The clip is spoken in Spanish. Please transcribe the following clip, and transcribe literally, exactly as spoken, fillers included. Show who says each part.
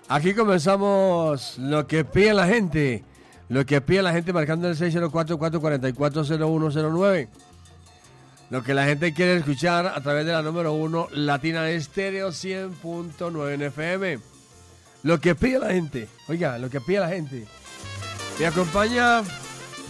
Speaker 1: Aquí comenzamos lo que pide la gente. Lo que pide la gente marcando el seis cero cuatro, cuatro cuatro cuatro, cero uno cero nueve. Lo que la gente quiere escuchar a través de la número uno Latina Estéreo cien punto nueve en F M. Lo que pide la gente. Oiga, lo que pide la gente. Me acompaña